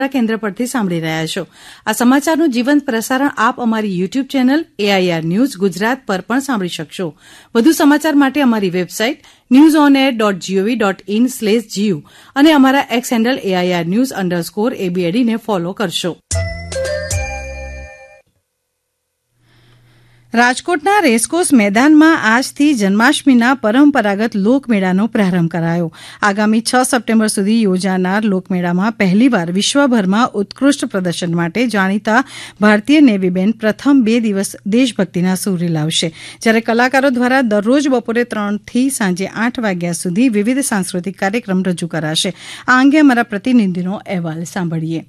કેન્દ્ર પરથી સાંભળી રહ્યા છો. આ સમાચારનું જીવંત પ્રસારણ આપ અમારી YouTube channel AIR news Gujarat પર પણ સાંભળી શકશો. વધુ સમાચાર માટે અમારી વેબસાઇટ newsonair.gov.in/gu અને અમારા એક્સ હેન્ડલ AIR_news_ABAD ને ફોલો કરશો. રાજકોટના રેસકોર્સ મેદાનમાં આજથી જન્માષ્ટમીના પરંપરાગત લોકમેળાનો પ્રારંભ કરાયો. આગામી 6 સપ્ટેમ્બર સુધી યોજાનાર લોકમેળામાં પહેલીવાર વિશ્વભરમાં ઉત્કૃષ્ટ પ્રદર્શન માટે જાણીતા ભારતીય નેવી બેન્ડ પ્રથમ 2 દિવસ દેશભક્તિના સૂર લાવશે, જ્યારે કલાકારો દ્વારા દરરોજ બપોરે 3 થી સાંજે 8 વાગ્યા સુધી વિવિધ સાંસ્કૃતિક કાર્યક્રમ રજૂ કરાશે. આ અંગે અમારા પ્રતિનિધિનો અહેવાલ સાંભળીએ.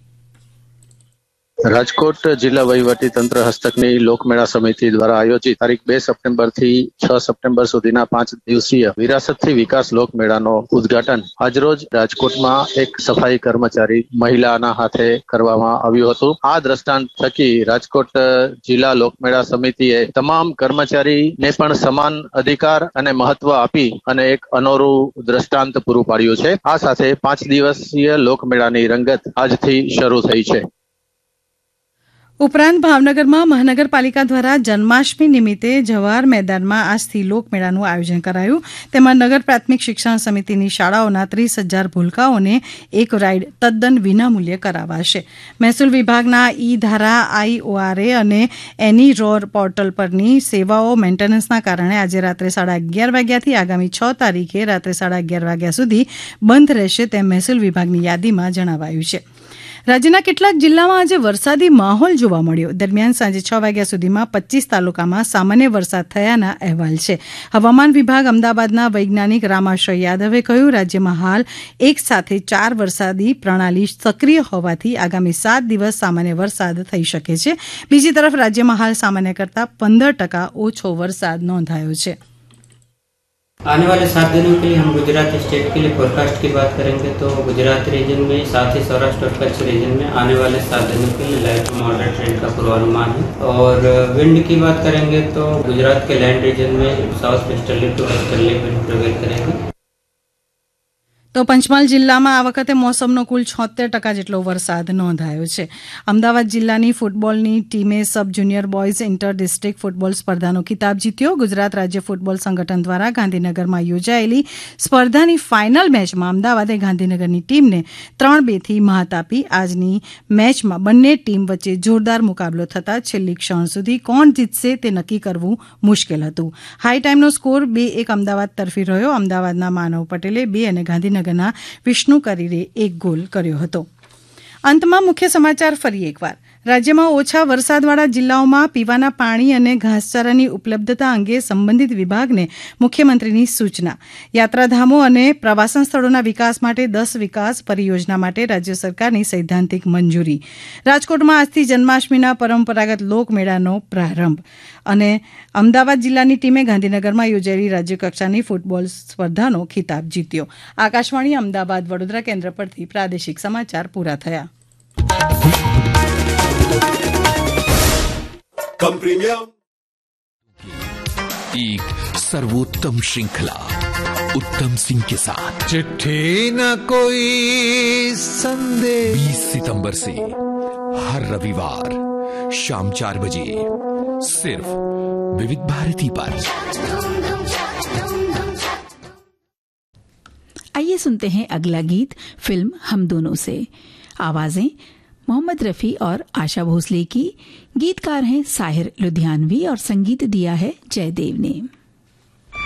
રાજકોટ જિલ્લા વહીવટી તંત્ર હસ્તકની લોકમેળા સમિતિ દ્વારા આયોજિત તારીખ 2 સપ્ટેમ્બર થી 6 સપ્ટેમ્બર સુધીના 5 દિવસીય વિરાસતથી વિકાસ લોકમેળાનો ઉદ્ઘાટન આજરોજ રાજકોટમાં એક સફાઈ કર્મચારી મહિલાના હાથે કરવામાં આવ્યું હતું. આ દ્રષ્ટાંત થકી રાજકોટ જિલ્લા લોકમેળા સમિતિએ તમામ કર્મચારીને પણ સમાન અધિકાર અને મહત્વ આપી અને એક અનોરું દ્રષ્ટાંત પૂરું પાડ્યું છે. આ સાથે 5 દિવસીય લોકમેળાની રંગત આજથી શરૂ થઈ છે. ઉપરાંત ભાવનગરમાં મહાનગરપાલિકા દ્વારા જન્માષ્ટમી નિમિત્તે જવાહર મેદાનમાં આજથી લોકમેળાનું આયોજન કરાયું. તેમાં નગર પ્રાથમિક શિક્ષણ સમિતિની શાળાઓના 30,000 ભૂલકાઓને એક રાઇડ તદ્દન વિનામૂલ્યે કરાવાશે. મહેસૂલ વિભાગના ઈ-ધારા, IORA અને એની રોર પોર્ટલ પરની સેવાઓ મેન્ટેનન્સના કારણે આજે રાત્રે 11:30 વાગ્યાથી આગામી 6 તારીખે રાત્રે 11:30 વાગ્યા સુધી બંધ રહેશે તેમ મહેસૂલ વિભાગની યાદીમાં જણાવાયું છે. રાજ્યના કેટલાક જિલ્લામાં આજે વરસાદી માહોલ જોવા મળ્યો. દરમિયાન સાંજે 6 વાગ્યા સુધીમાં 25 તાલુકામાં સામાન્ય વરસાદ થયાના અહેવાલ છે. હવામાન વિભાગ અમદાવાદના વૈજ્ઞાનિક રામાશ્રય યાદવે કહ્યું, રાજ્યમાં હાલ એક સાથે 4 વરસાદી પ્રણાલી સક્રિય હોવાથી આગામી 7 દિવસ સામાન્ય વરસાદ થઈ શકે છે. બીજી તરફ રાજ્યમાં હાલ સામાન્ય કરતાં 15% ઓછો વરસાદ નોંધાયો છે. आने वाले 7 दिनों के लिए हम गुजरात स्टेट के लिए फोरकास्ट की बात करेंगे तो गुजरात रीजन में साथ ही सौराष्ट्र और कच्छ रीजन में आने वाले 7 दिनों के लिए लाइट टू मॉडरेट ट्रेंड का पूर्वानुमान है. और विंड की बात करेंगे तो गुजरात के लैंड रीजन में south westerly to westerly wind prevail करेंगे. તો પંચમહાલ જિલ્લામાં આ વખતે મોસમનો કુલ 76% જેટલો વરસાદ નોંધાયો છે. અમદાવાદ જિલ્લાની ફૂટબોલની ટીમે sub junior boys inter district football સ્પર્ધાનો ખિતાબ જીત્યો. ગુજરાત રાજ્ય ફૂટબોલ સંગઠન દ્વારા ગાંધીનગરમાં યોજાયેલી સ્પર્ધાની ફાઇનલ મેચમાં અમદાવાદે ગાંધીનગરની ટીમને 3-2 થી મહાત આપી. આજની મેચમાં બંને ટીમ વચ્ચે જોરદાર મુકાબલો થતાં છેલ્લી ક્ષણ સુધી કોણ જીતશે તે નક્કી કરવું મુશ્કેલ હતું. હાઈ ટાઈમનો સ્કોર 2-1 અમદાવાદ તરફી રહ્યો. અમદાવાદના માનવ પટેલે 2 અને ગાંધીનગરના વિષ્ણુ કરીરે 1 ગોલ કર્યો હતો. અંતમાં મુખ્ય સમાચાર ફરી એકવાર. રાજ્યમાં ઓછા વરસાદવાળા જિલ્લાઓમાં પીવાના પાણી અને ઘાસચારાની ઉપલબ્ધતા અંગે સંબંધિત વિભાગને મુખ્યમંત્રીની સૂચના. યાત્રાધામો અને પ્રવાસન સ્થળોના વિકાસ માટે 10 વિકાસ પરિયોજના માટે રાજ્ય સરકારની સૈદ્ધાંતિક મંજૂરી. રાજકોટમાં આજથી જન્માષ્ટમીના પરંપરાગત લોકમેળાનો પ્રારંભ. અને અમદાવાદ જિલ્લાની ટીમે ગાંધીનગરમાં યોજાયેલી રાજ્યકક્ષાની ફૂટબોલ સ્પર્ધાનો ખિતાબ જીત્યો. આકાશવાણી અમદાવાદ વડોદરા કેન્દ્ર પરથી પ્રાદેશિક સમાચાર પૂરા થયા. कम प्रीमियम एक सर्वोत्तम श्रृंखला उत्तम सिंह के साथ चिट्ठी न कोई संदेश 20 सितंबर से हर रविवार शाम 4 बजे सिर्फ विविध भारती पर. आइए सुनते हैं अगला गीत फिल्म हम दोनों से. आवाजें मोहम्मद रफ़ी और आशा भोसले की. गीतकार हैं साहिर लुधियानवी और संगीत दिया है जयदेव ने.